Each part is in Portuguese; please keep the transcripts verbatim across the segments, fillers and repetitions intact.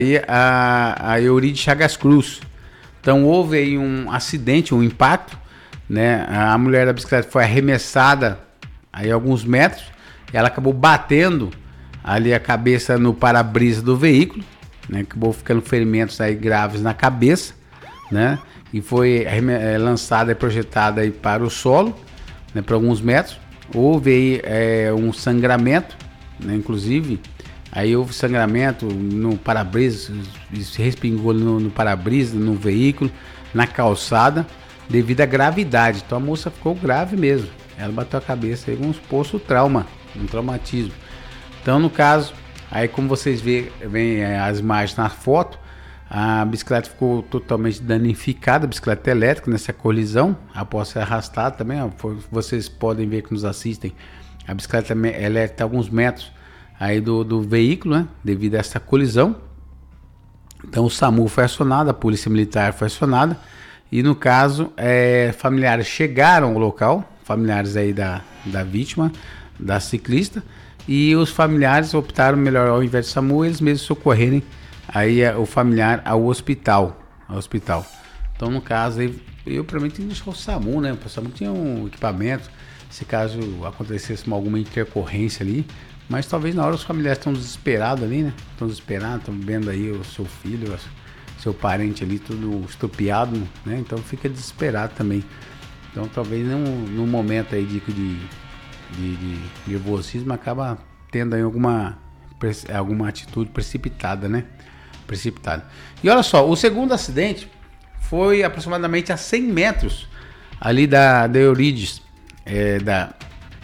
E a, a Eurides Chagas Cruz. Então houve aí um acidente, um impacto, né? A mulher da bicicleta foi arremessada aí alguns metros, e ela acabou batendo ali a cabeça no para-brisa do veículo, né? Acabou ficando ferimentos aí graves na cabeça, né? E foi é, lançada e projetada aí para o solo, né? Por alguns metros. Houve aí é, um sangramento, né? Inclusive. Aí houve sangramento no para-brisa, se respingou no, no para-brisa, no veículo, na calçada, devido à gravidade. Então a moça ficou grave mesmo. Ela bateu a cabeça aí com um suposto trauma, um traumatismo. Então no caso, aí como vocês veem, veem as imagens na foto, a bicicleta ficou totalmente danificada, a bicicleta elétrica nessa colisão, após ser arrastada também. Ó, vocês podem ver que nos assistem, a bicicleta elétrica está a alguns metros aí do, do veículo, né, devido a essa colisão. Então o SAMU foi acionado, a polícia militar foi acionada, e no caso, é, familiares chegaram ao local, familiares aí da, da vítima, da ciclista, e os familiares optaram melhor, ao invés de SAMU, eles mesmos socorrerem aí o familiar ao hospital, ao hospital. Então no caso, aí, eu para mim tinha que deixar o SAMU, né, o SAMU tinha um equipamento, se caso acontecesse alguma intercorrência ali. Mas talvez na hora os familiares estão desesperados ali, né? Estão desesperados, estão vendo aí o seu filho, seu parente ali, tudo estupiado, né? Então fica desesperado também. Então talvez num, num momento aí de, de, de, de nervosismo acaba tendo aí alguma, alguma atitude precipitada, né? Precipitada. E olha só, o segundo acidente foi aproximadamente a cem metros ali da, da Eurides, é, da,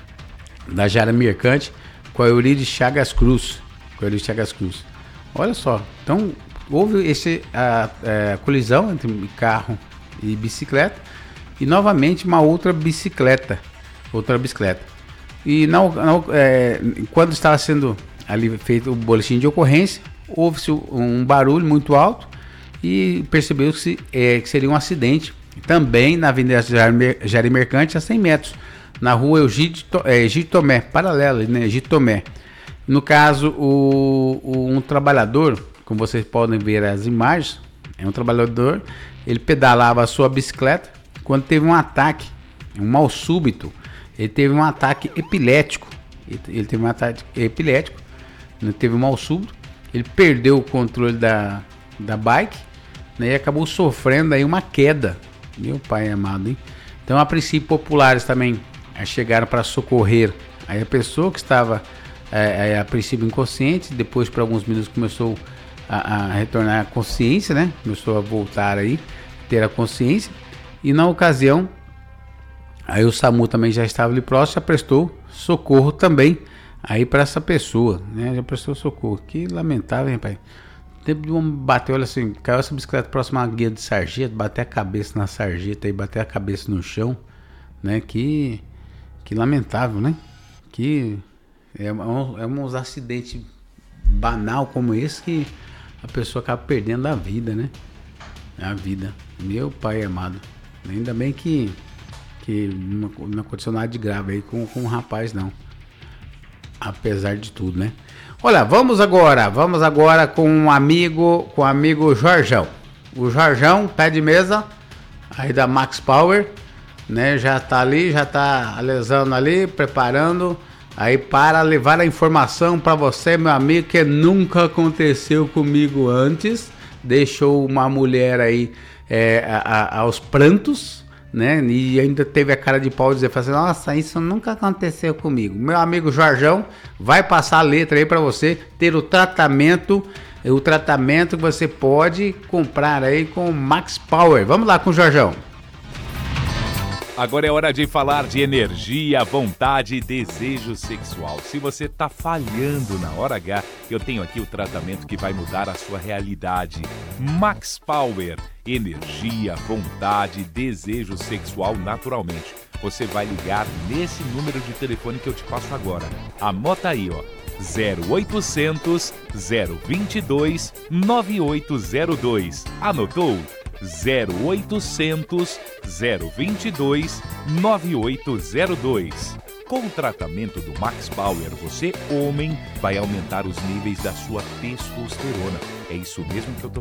da Jara Mercante, com a Eurides Chagas Cruz, com a Eurides Chagas Cruz. Olha só, então houve esse, a, a colisão entre carro e bicicleta, e novamente uma outra bicicleta, outra bicicleta. E não, não, é, quando estava sendo ali feito o boletim de ocorrência, houve-se um barulho muito alto e percebeu-se é, que seria um acidente, também na Avenida Jari Mercante, a cem metros. Na rua Egídio é, Tomé, paralela, né? Egídio Tomé. No caso, o, o, um trabalhador, como vocês podem ver as imagens, é um trabalhador, ele pedalava a sua bicicleta quando teve um ataque, um mal súbito, ele teve um ataque epilético, ele, ele teve um ataque epilético, né? Teve um mal súbito, ele perdeu o controle da, da bike, né? E acabou sofrendo aí uma queda, meu pai amado, hein? Então, a princípio, populares também chegaram para socorrer aí a pessoa que estava é, é, a princípio inconsciente, depois por alguns minutos começou a, a retornar a consciência, né? Começou a voltar aí, ter a consciência, e na ocasião aí o SAMU também já estava ali próximo, já prestou socorro também aí para essa pessoa, né? Já prestou socorro. Que lamentável, hein, pai? O tempo de um bateu, olha assim, caiu essa bicicleta próxima à guia de sarjeta, bateu a cabeça na sarjeta e bateu a cabeça no chão, né? Que Que lamentável, né? Que é, um, é uns acidentes banal como esse que a pessoa acaba perdendo a vida, né? A vida. Meu pai amado. Ainda bem que, que não, não aconteceu nada de grave aí com, com o rapaz, não. Apesar de tudo, né? Olha, vamos agora, vamos agora com um amigo, com o amigo Jorjão. O Jorjão, pé de mesa, aí da Max Power, né, já tá ali, já tá alisando ali, preparando aí para levar a informação para você, meu amigo, que nunca aconteceu comigo antes, deixou uma mulher aí é, a, a, aos prantos, né, e ainda teve a cara de pau de dizer, assim, nossa, isso nunca aconteceu comigo. Meu amigo Jorjão vai passar a letra aí para você ter o tratamento, o tratamento que você pode comprar aí com o Max Power. Vamos lá com o Jorjão. Agora é hora de falar de energia, vontade e desejo sexual. Se você tá falhando na hora H, eu tenho aqui o tratamento que vai mudar a sua realidade. Max Power. Energia, vontade, desejo sexual naturalmente. Você vai ligar nesse número de telefone que eu te passo agora. Anota aí, ó. zero oitocentos, zero vinte e dois, nove oito zero dois. Anotou? zero oitocentos, zero vinte e dois, nove oito zero dois. Com o tratamento do Max Power, você, homem, vai aumentar os níveis da sua testosterona. É isso mesmo que eu tô